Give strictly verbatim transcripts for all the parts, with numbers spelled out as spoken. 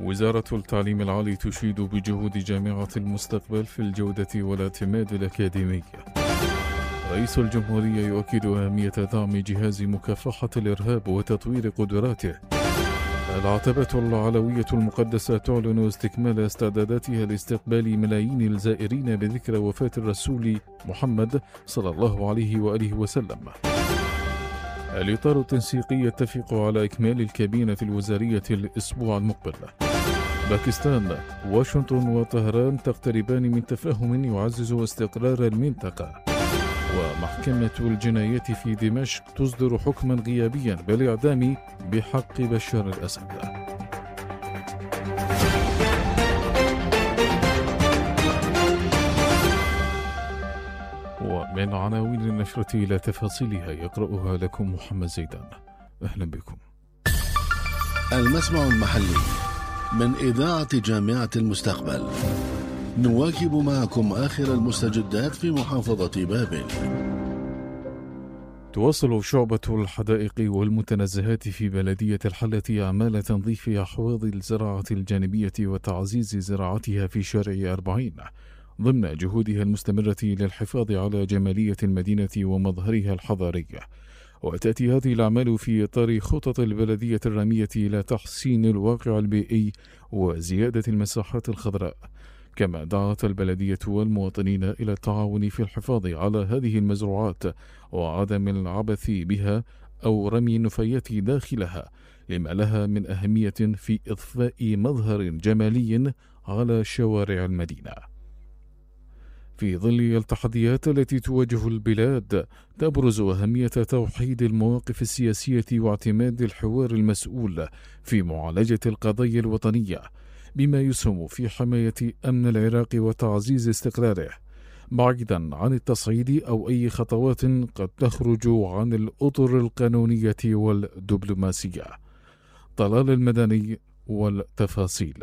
وزارة التعليم العالي تشيد بجهود جامعة المستقبل في الجودة والاعتماد الأكاديمي. رئيس الجمهورية يؤكد أهمية دعم جهاز مكافحة الإرهاب وتطوير قدراته. العتبة العلوية المقدسة تعلن استكمال استعداداتها لاستقبال ملايين الزائرين بذكرى وفاة الرسول محمد صلى الله عليه وآله وسلم. الإطار التنسيقي يتفق على إكمال الكابينة الوزارية الأسبوع المقبل. باكستان، واشنطن وطهران تقتربان من تفاهم يعزز استقرار المنطقة. ومحكمة الجنايات في دمشق تصدر حكما غيابيا بالإعدام بحق بشار الأسد. ومن عناوين النشرة إلى تفاصيلها يقرأها لكم محمد زيدان. أهلا بكم. المسمع المحلي من إذاعة جامعة المستقبل، نواكب معكم آخر المستجدات في محافظة بابل. تواصل شعبة الحدائق والمتنزهات في بلدية الحلة أعمال تنظيف أحواض الزراعة الجانبية وتعزيز زراعتها في شارع أربعين ضمن جهودها المستمرة للحفاظ على جمالية المدينة ومظهرها الحضاري. وتأتي هذه الأعمال في إطار خطط البلدية الرامية إلى تحسين الواقع البيئي وزيادة المساحات الخضراء. كما دعت البلدية والمواطنين إلى التعاون في الحفاظ على هذه المزروعات وعدم العبث بها أو رمي النفايات داخلها، لما لها من أهمية في إضفاء مظهر جمالي على شوارع المدينة. في ظل التحديات التي تواجه البلاد، تبرز أهمية توحيد المواقف السياسية واعتماد الحوار المسؤول في معالجة القضايا الوطنية، بما يسهم في حماية أمن العراق وتعزيز استقراره، بعيدا عن التصعيد أو أي خطوات قد تخرج عن الأطر القانونية والدبلوماسية. طلال المدني والتفاصيل.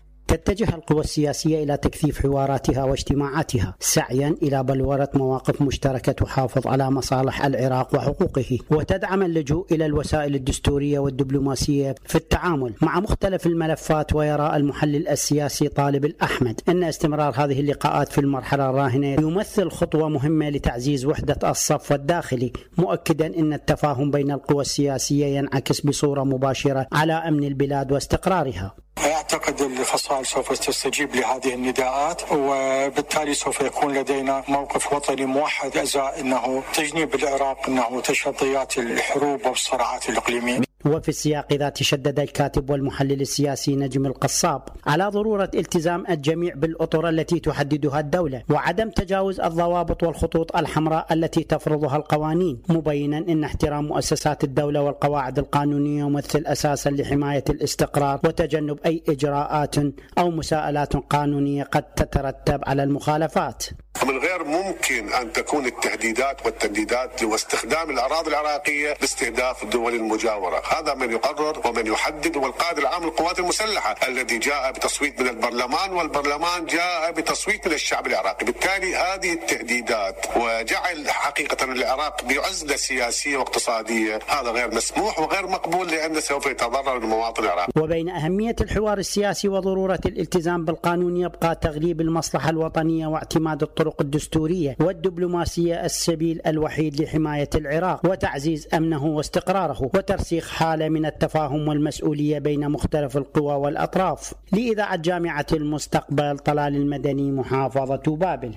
تتجه القوى السياسية إلى تكثيف حواراتها واجتماعاتها سعيا إلى بلورة مواقف مشتركة تحافظ على مصالح العراق وحقوقه، وتدعم اللجوء إلى الوسائل الدستورية والدبلوماسية في التعامل مع مختلف الملفات. ويرى المحلل السياسي طالب الأحمد أن استمرار هذه اللقاءات في المرحلة الراهنة يمثل خطوة مهمة لتعزيز وحدة الصف الداخلي، مؤكدا أن التفاهم بين القوى السياسية ينعكس بصورة مباشرة على أمن البلاد واستقرارها. أعتقد الفصائل سوف تستجيب لهذه النداءات، وبالتالي سوف يكون لدينا موقف وطني موحد أزاء أنه تجنيب العراق أنه تشظيات الحروب والصراعات الإقليمية. وفي السياق ذات شدد الكاتب والمحلل السياسي نجم القصاب على ضرورة التزام الجميع بالأطر التي تحددها الدولة وعدم تجاوز الضوابط والخطوط الحمراء التي تفرضها القوانين، مبينا أن احترام مؤسسات الدولة والقواعد القانونية يمثل أساسا لحماية الاستقرار وتجنب أي إجراءات أو مساءلات قانونية قد تترتب على المخالفات. ومن غير ممكن أن تكون التهديدات والتنديدات واستخدام الأراضي العراقية لاستهداف الدول المجاورة. هذا من يقرر ومن يحدد هو القائد العام للقوات المسلحة الذي جاء بتصويت من البرلمان، والبرلمان جاء بتصويت من الشعب العراقي. بالتالي هذه التهديدات وجعل حقيقة العراق بعزلة سياسية واقتصادية هذا غير مسموح وغير مقبول، لأنه سوف يتضرر المواطن العراقي. وبين أهمية الحوار السياسي وضرورة الالتزام بالقانون يبقى تغليب المصلحة الوطنية واعتماد الطرق الدستورية والدبلوماسية السبيل الوحيد لحماية العراق وتعزيز أمنه واستقراره وترسيخ حالة من التفاهم والمسؤولية بين مختلف القوى والأطراف. لإذاعة جامعة المستقبل، طلال المدني، محافظة بابل.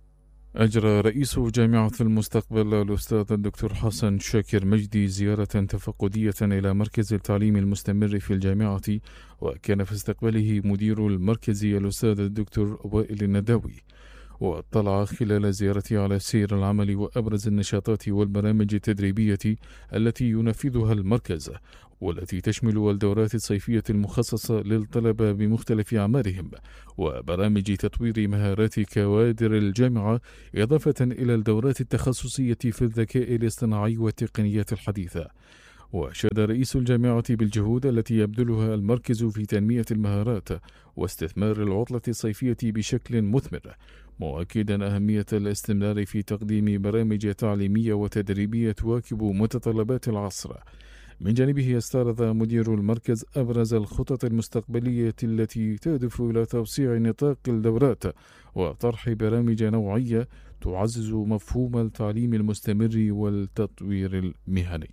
أجرى رئيس جامعة المستقبل الأستاذ الدكتور حسن شاكر مجدي زيارة تفقدية إلى مركز التعليم المستمر في الجامعة، وكان في استقباله مدير المركز الأستاذ الدكتور وائل النداوي. واطلع خلال زيارته على سير العمل وأبرز النشاطات والبرامج التدريبية التي ينفذها المركز، والتي تشمل الدورات الصيفية المخصصة للطلبة بمختلف أعمارهم وبرامج تطوير مهارات كوادر الجامعة، إضافة إلى الدورات التخصصية في الذكاء الاصطناعي والتقنيات الحديثة. وأشاد رئيس الجامعة بالجهود التي يبذلها المركز في تنمية المهارات واستثمار العطلة الصيفية بشكل مثمر، مؤكدا أهمية الاستمرار في تقديم برامج تعليمية وتدريبية تواكب متطلبات العصر، من جانبه استعرض مدير المركز أبرز الخطط المستقبلية التي تهدف إلى توسيع نطاق الدورات وطرح برامج نوعية تعزز مفهوم التعليم المستمر والتطوير المهني.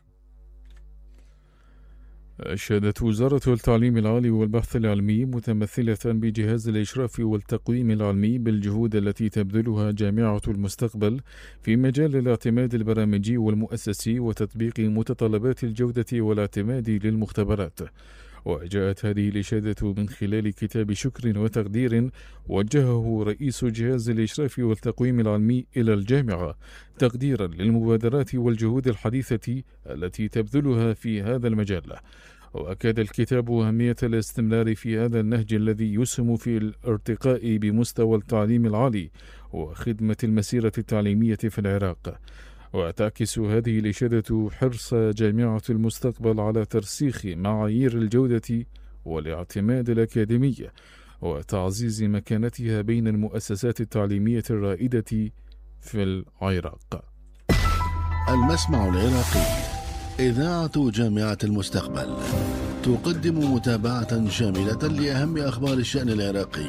أشادت وزارة التعليم العالي والبحث العلمي متمثلة بجهاز الإشراف والتقويم العلمي بالجهود التي تبذلها جامعة المستقبل في مجال الاعتماد البرامجي والمؤسسي وتطبيق متطلبات الجودة والاعتماد للمختبرات. وجاءت هذه الإشادة من خلال كتاب شكر وتقدير وجهه رئيس جهاز الإشراف والتقويم العلمي إلى الجامعة تقديرا للمبادرات والجهود الحديثة التي تبذلها في هذا المجال. وأكد الكتاب أهمية الاستمرار في هذا النهج الذي يسهم في الارتقاء بمستوى التعليم العالي وخدمة المسيرة التعليمية في العراق. وتعكس هذه الإشادة حرص جامعة المستقبل على ترسيخ معايير الجودة والاعتماد الأكاديمي وتعزيز مكانتها بين المؤسسات التعليمية الرائدة في العراق. المسمع العراقي، إذاعة جامعة المستقبل، تقدم متابعة شاملة لأهم أخبار الشأن العراقي.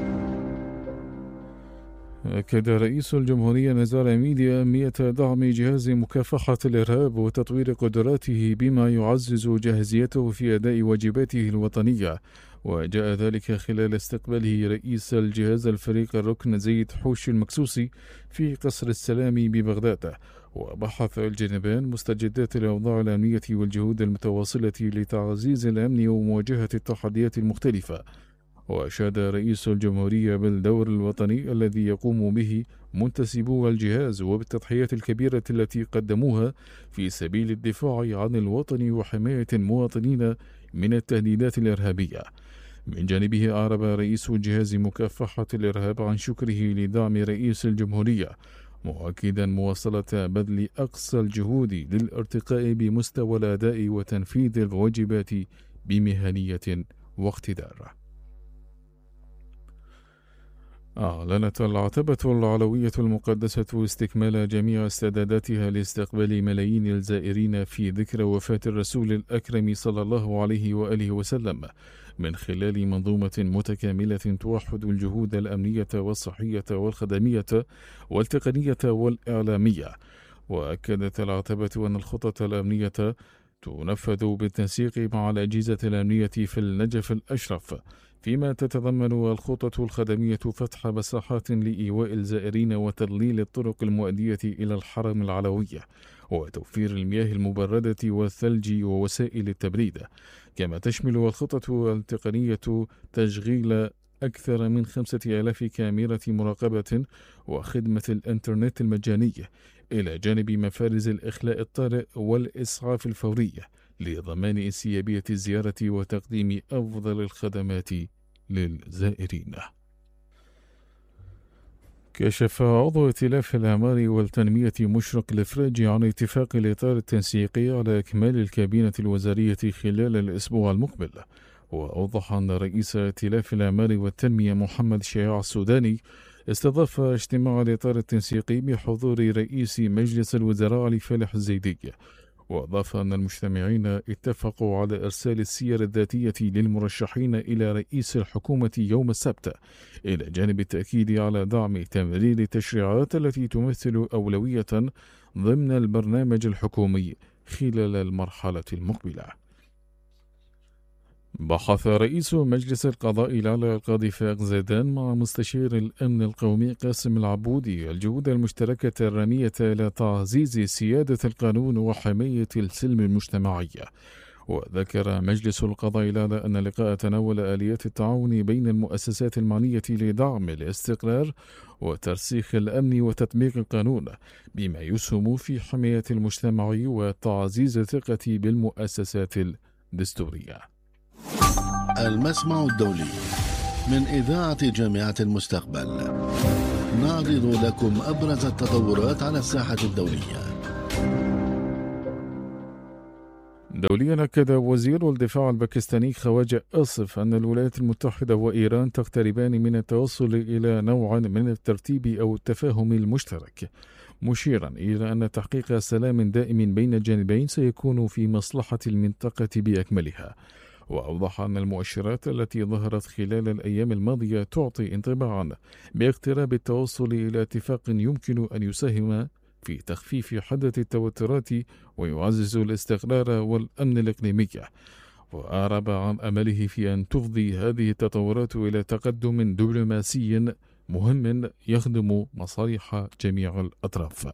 أكد رئيس الجمهورية نزار عميدي أهمية دعم جهاز مكافحة الإرهاب وتطوير قدراته بما يعزز جاهزيته في أداء واجباته الوطنية. وجاء ذلك خلال استقباله رئيس الجهاز الفريق الركن زيد حوش المكسوسي في قصر السلام ببغداد. وبحث الجانبان مستجدات الأوضاع الأمنية والجهود المتواصلة لتعزيز الأمن ومواجهة التحديات المختلفة. وأشاد رئيس الجمهورية بالدور الوطني الذي يقوم به منتسبو الجهاز وبالتضحيات الكبيرة التي قدموها في سبيل الدفاع عن الوطن وحماية المواطنين من التهديدات الإرهابية. من جانبه أعرب رئيس جهاز مكافحة الإرهاب عن شكره لدعم رئيس الجمهورية، مؤكدا مواصلة بذل أقصى الجهود للارتقاء بمستوى الأداء وتنفيذ الواجبات بمهنية واقتدار. أعلنت العتبة العلوية المقدسة استكمال جميع استعداداتها لاستقبال ملايين الزائرين في ذكرى وفاة الرسول الأكرم صلى الله عليه وآله وسلم من خلال منظومة متكاملة توحد الجهود الأمنية والصحية والخدمية والتقنية والإعلامية. وأكدت العتبة أن الخطط الأمنية تنفذ بالتنسيق مع الأجهزة الأمنية في النجف الأشرف، فيما تتضمن الخطط الخدمية فتح مساحات لإيواء الزائرين وتضليل الطرق المؤدية إلى الحرم العلوي وتوفير المياه المبردة والثلج ووسائل التبريد. كما تشمل الخطط التقنية تشغيل أكثر من خمسة آلاف كاميرا مراقبة وخدمة الإنترنت المجاني، إلى جانب مفارز الإخلاء الطارئ والإسعاف الفوري لضمان انسيابية الزيارة وتقديم أفضل الخدمات للزائرين. كشف عضو ائتلاف الأعمار والتنمية مشرق الإفراج عن اتفاق الإطار التنسيقي على إكمال الكابينة الوزارية خلال الأسبوع المقبل. وأوضح أن رئيس ائتلاف الأعمار والتنمية محمد شياع السوداني استضاف اجتماع الإطار التنسيقي بحضور رئيس مجلس الوزراء علي فالح الزيدي. وأضاف أن المجتمعين اتفقوا على إرسال السير الذاتية للمرشحين إلى رئيس الحكومة يوم السبت، إلى جانب التأكيد على دعم تمرير التشريعات التي تمثل أولوية ضمن البرنامج الحكومي خلال المرحلة المقبلة. بحث رئيس مجلس القضاء الأعلى القاضي فاق زيدان مع مستشير الأمن القومي قاسم العبودي الجهود المشتركة الرامية إلى تعزيز سيادة القانون وحماية السلم المجتمعي. وذكر مجلس القضاء الأعلى أن اللقاء تناول آليات التعاون بين المؤسسات المعنية لدعم الاستقرار وترسيخ الأمن وتطبيق القانون، بما يسهم في حماية المجتمع وتعزيز الثقة بالمؤسسات الدستورية. المسمع الدولي من إذاعة جامعة المستقبل، نعرض لكم أبرز التطورات على الساحة الدولية. دوليا، أكد وزير الدفاع الباكستاني خواجة آصف أن الولايات المتحدة وإيران تقتربان من التوصل إلى نوع من الترتيب أو التفاهم المشترك، مشيرا إلى أن تحقيق سلام دائم بين الجانبين سيكون في مصلحة المنطقة بأكملها. وأوضح أن المؤشرات التي ظهرت خلال الأيام الماضية تعطي انطباعا باقتراب التوصل إلى اتفاق يمكن أن يساهم في تخفيف حدة التوترات ويعزز الاستقرار والأمن الإقليمي. وأعرب عن أمله في أن تفضي هذه التطورات إلى تقدم دبلوماسي مهم يخدم مصالح جميع الأطراف.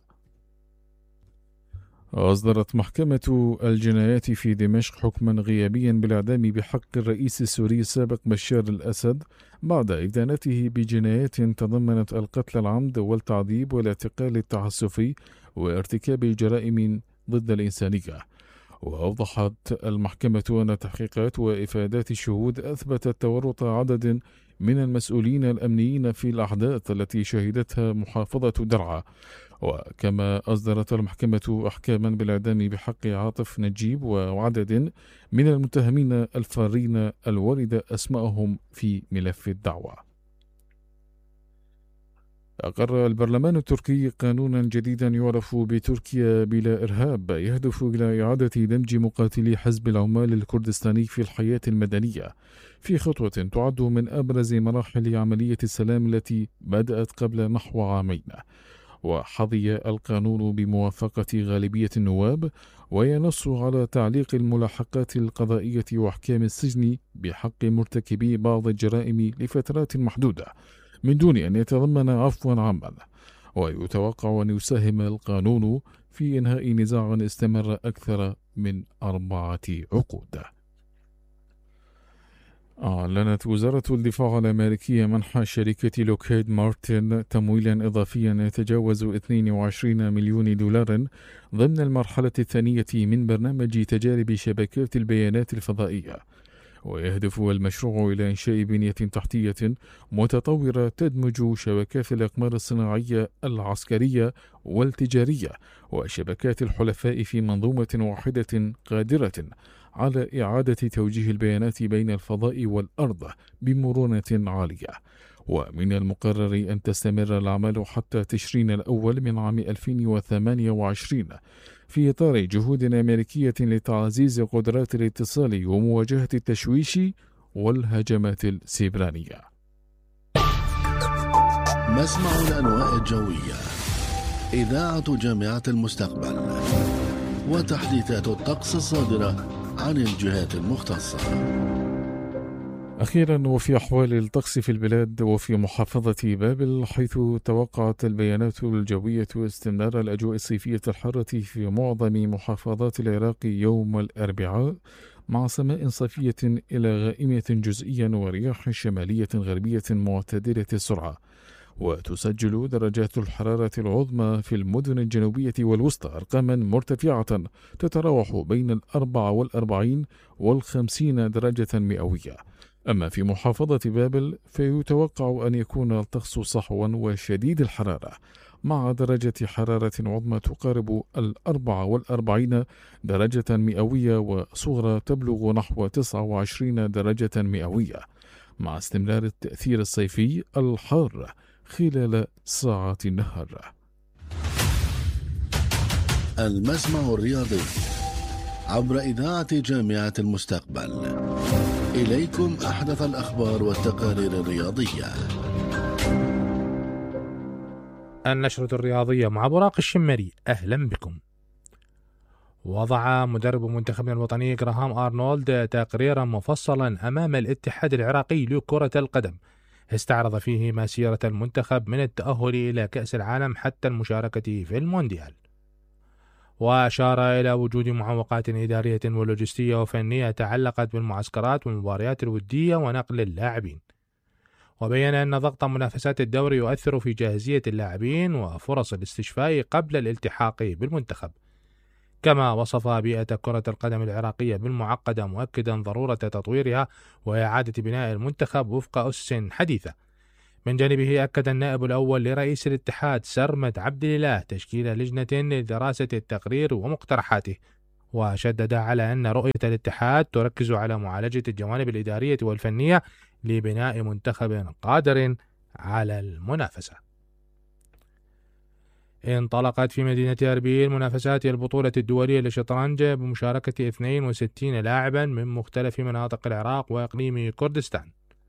أصدرت محكمة الجنايات في دمشق حكما غيابيا بالإعدام بحق الرئيس السوري السابق بشار الأسد بعد إدانته بجنايات تضمنت القتل العمد والتعذيب والاعتقال التعسفي وارتكاب جرائم ضد الإنسانية. وأوضحت المحكمة أن تحقيقات وإفادات الشهود أثبتت تورط عدد من المسؤولين الأمنيين في الأحداث التي شهدتها محافظة درعا. وكما أصدرت المحكمة أحكاما بالإعدام بحق عاطف نجيب وعدد من المتهمين الفارين الوارد أسماءهم في ملف الدعوة. أقر البرلمان التركي قانونا جديدا يعرف بتركيا بلا إرهاب يهدف إلى إعادة دمج مقاتلي حزب العمال الكردستاني في الحياة المدنية في خطوة تعد من أبرز مراحل عملية السلام التي بدأت قبل نحو عامين. وحظي القانون بموافقة غالبية النواب وينص على تعليق الملاحقات القضائية وأحكام السجن بحق مرتكبي بعض الجرائم لفترات محدودة من دون أن يتضمن عفوا عاما. ويتوقع أن يساهم القانون في إنهاء نزاع استمر أكثر من أربعة عقود. أعلنت وزارة الدفاع الأمريكية منح شركة لوكهيد مارتن تمويلا إضافيا يتجاوز اثنين وعشرين مليون دولار ضمن المرحلة الثانية من برنامج تجارب شبكات البيانات الفضائية. ويهدف المشروع إلى إنشاء بنية تحتية متطورة تدمج شبكات الأقمار الصناعية العسكرية والتجارية وشبكات الحلفاء في منظومة واحدة قادرة على إعادة توجيه البيانات بين الفضاء والأرض بمرونة عالية. ومن المقرر أن تستمر الأعمال حتى تشرين الأول من عام ألفين وثمانية وعشرين في إطار جهود أمريكية لتعزيز قدرات الاتصال ومواجهة التشويش والهجمات السيبرانية. مسمع الأنواء الجوية، إذاعة جامعة المستقبل، وتحديثات الطقس الصادرة عن الجهات المختصة. أخيرا، وفي أحوال الطقس في البلاد وفي محافظة بابل، حيث توقعت البيانات الجوية استمرار الأجواء الصيفية الحارة في معظم محافظات العراق يوم الأربعاء مع سماء صيفية إلى غائمة جزئيا ورياح شمالية غربية معتدلة السرعة. وتسجل درجات الحرارة العظمى في المدن الجنوبية والوسطى أرقاما مرتفعة تتراوح بين الأربع والأربعين والخمسين درجة مئوية. أما في محافظة بابل فيتوقع أن يكون الطقس صحوا وشديد الحرارة مع درجة حرارة عظمى تقارب الأربع والأربعين درجة مئوية وصغرى تبلغ نحو تسعة وعشرين درجة مئوية، مع استمرار التأثير الصيفي الحار خلال ساعات النهار. المسمع الرياضي عبر إذاعة جامعة المستقبل. إليكم أحدث الأخبار والتقارير الرياضية. النشرة الرياضية مع براق الشمري، أهلا بكم. وضع مدرب منتخبنا الوطني غراهام أرنولد تقريرا مفصلا أمام الاتحاد العراقي لكرة القدم استعرض فيه مسيرة المنتخب من التأهل إلى كأس العالم حتى المشاركة في المونديال، وأشار إلى وجود معوقات إدارية ولوجستية وفنية تعلقت بالمعسكرات والمباريات الودية ونقل اللاعبين، وبين أن ضغط منافسات الدوري يؤثر في جاهزية اللاعبين وفرص الاستشفاء قبل الالتحاق بالمنتخب. كما وصف بيئة كرة القدم العراقية بالمعقدة، مؤكدا ضرورة تطويرها وإعادة بناء المنتخب وفق أسس حديثة. من جانبه أكد النائب الأول لرئيس الاتحاد سرمد عبد الله تشكيل لجنة لدراسة التقرير ومقترحاته، وشدد على أن رؤية الاتحاد تركز على معالجة الجوانب الإدارية والفنية لبناء منتخب قادر على المنافسة. انطلقت في مدينة أربيل منافسات البطولة الدولية للشطرنج بمشاركة اثنين وستين لاعبا من مختلف مناطق العراق وإقليم كردستان.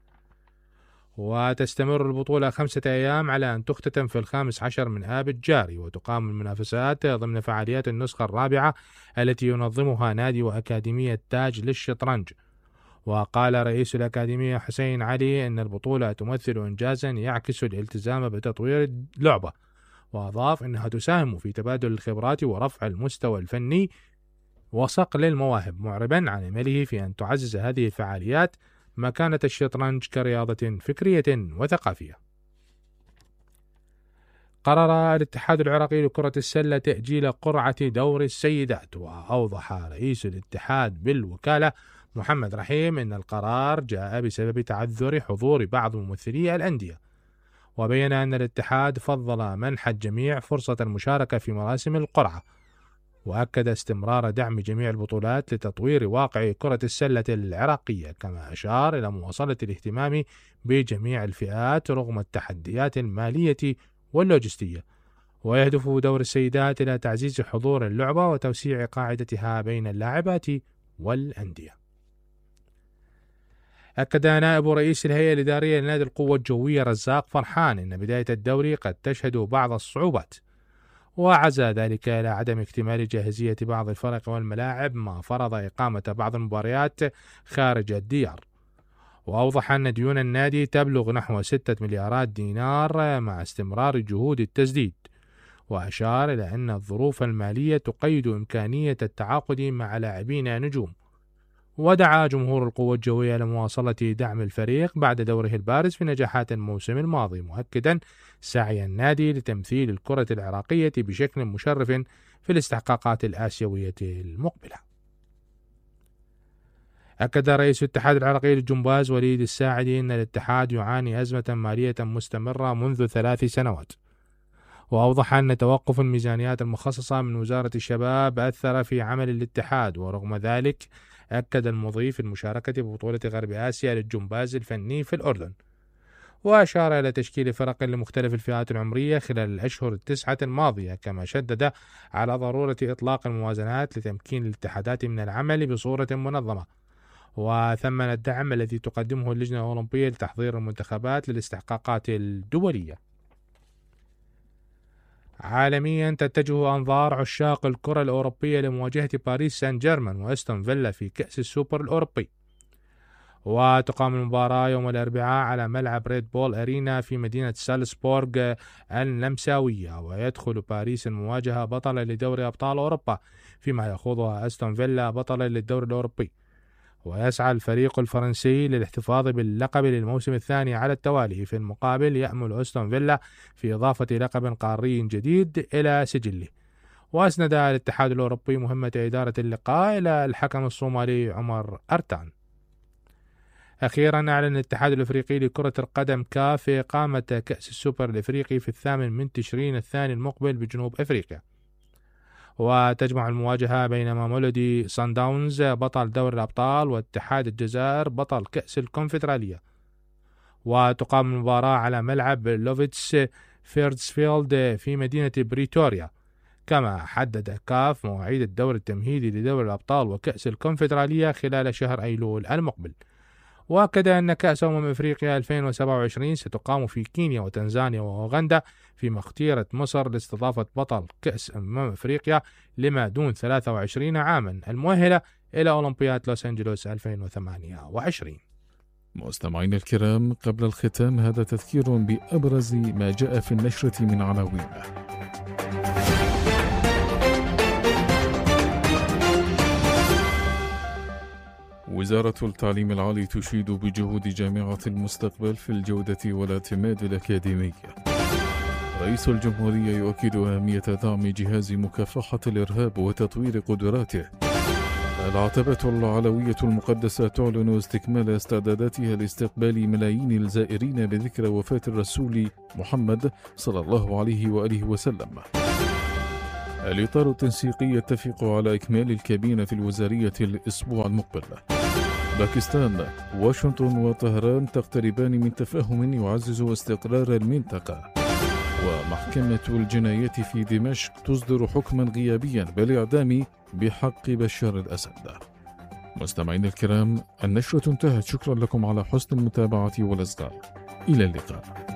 وتستمر البطولة خمسة أيام على أن تختتم في الخامس عشر من آب الجاري، وتقام المنافسات ضمن فعاليات النسخة الرابعة التي ينظمها نادي وأكاديمية تاج للشطرنج. وقال رئيس الأكاديمية حسين علي أن البطولة تمثل إنجازا يعكس الالتزام بتطوير اللعبة، وأضاف أنها تساهم في تبادل الخبرات ورفع المستوى الفني وصقل المواهب، معربا عن أمله في أن تعزز هذه الفعاليات مكانة الشطرنج كرياضة فكرية وثقافية. قرر الاتحاد العراقي لكرة السلة تأجيل قرعة دور السيدات، وأوضح رئيس الاتحاد بالوكالة محمد رحيم أن القرار جاء بسبب تعذر حضور بعض ممثلي الأندية، وبين أن الاتحاد فضل منح الجميع فرصة المشاركة في مراسم القرعة، وأكد استمرار دعم جميع البطولات لتطوير واقع كرة السلة العراقية، كما أشار إلى مواصلة الاهتمام بجميع الفئات رغم التحديات المالية واللوجستية. ويهدف دور السيدات إلى تعزيز حضور اللعبة وتوسيع قاعدتها بين اللاعبات والأندية. أكد نائب رئيس الهيئة الإدارية لنادي القوة الجوية رزاق فرحان أن بداية الدوري قد تشهد بعض الصعوبات، وعزى ذلك إلى عدم اكتمال جاهزية بعض الفرق والملاعب، ما فرض إقامة بعض المباريات خارج الديار. وأوضح أن ديون النادي تبلغ نحو ستة مليارات دينار مع استمرار جهود التسديد، وأشار إلى أن الظروف المالية تقيد إمكانية التعاقد مع لاعبين نجوم. ودعا جمهور القوة الجوية لمواصلة دعم الفريق بعد دوره البارز في نجاحات الموسم الماضي، مؤكدا سعي النادي لتمثيل الكرة العراقية بشكل مشرف في الاستحقاقات الآسيوية المقبلة. أكد رئيس الاتحاد العراقي للجمباز وليد الساعدي أن الاتحاد يعاني أزمة مالية مستمرة منذ ثلاث سنوات، وأوضح أن توقف الميزانيات المخصصة من وزارة الشباب أثر في عمل الاتحاد، ورغم ذلك أكد المضي في المشاركة ببطولة غرب آسيا للجمباز الفني في الأردن، وأشار إلى تشكيل فرق لمختلف الفئات العمرية خلال الأشهر التسعة الماضية، كما شدد على ضرورة إطلاق الموازنات لتمكين الاتحادات من العمل بصورة منظمة، وثمن الدعم الذي تقدمه اللجنة الأولمبية لتحضير المنتخبات للاستحقاقات الدولية. عالميا تتجه أنظار عشاق الكرة الأوروبية لمواجهة باريس سان جيرمان وأستون فيلا في كأس السوبر الأوروبي، وتقام المباراة يوم الأربعاء على ملعب ريد بول أرينا في مدينة سالزبورغ النمساوية. ويدخل باريس المواجهة بطلا لدوري أبطال أوروبا، فيما يخوضها أستون فيلا بطلا للدوري الأوروبي. ويسعى الفريق الفرنسي للاحتفاظ باللقب للموسم الثاني على التوالي، في المقابل يأمل أستون فيلا في إضافة لقب قاري جديد إلى سجله. وأسند الاتحاد الأوروبي مهمة إدارة اللقاء إلى الحكم الصومالي عمر أرتان. أخيرا أعلن الاتحاد الأفريقي لكرة القدم كاف إقامة كأس السوبر الأفريقي في الثامن من تشرين الثاني المقبل بجنوب أفريقيا، وتجمع المواجهة بين مامولودي سان داونز بطل دوري الأبطال واتحاد الجزائر بطل كأس الكونفدرالية. وتقام المباراة على ملعب لوفيتس فيردسفيلد في مدينة بريتوريا. كما حدد كاف مواعيد الدور التمهيدي لدوري الأبطال وكأس الكونفدرالية خلال شهر أيلول المقبل. وأكد أن كأس أمم أفريقيا ألفين وسبعة وعشرين ستقام في كينيا وتنزانيا وأوغندا، فيما اختيرت مصر لاستضافة بطل كأس أمم أفريقيا لما دون ثلاثة وعشرين عاما المؤهلة إلى أولمبياد لوس أنجلوس ألفين وثمانية وعشرين. مستمعين الكرام، قبل الختام هذا تذكير بأبرز ما جاء في النشرة من عناوين. وزارة التعليم العالي تشيد بجهود جامعة المستقبل في الجودة والاعتماد الأكاديمي. رئيس الجمهورية يؤكد أهمية دعم جهاز مكافحة الإرهاب وتطوير قدراته. العتبة العلوية المقدسة تعلن استكمال استعداداتها لاستقبال ملايين الزائرين بذكرى وفاة الرسول محمد صلى الله عليه وآله وسلم. الإطار التنسيقي يتفق على إكمال الكابينة الوزارية الأسبوع المقبل. باكستان، واشنطن وطهران تقتربان من تفاهم يعزز استقرار المنطقة. ومحكمة الجنايات في دمشق تصدر حكما غيابيا بالإعدام بحق بشار الأسد. مستمعين الكرام، النشرة انتهت. شكرا لكم على حسن المتابعة والإصغاء. إلى اللقاء.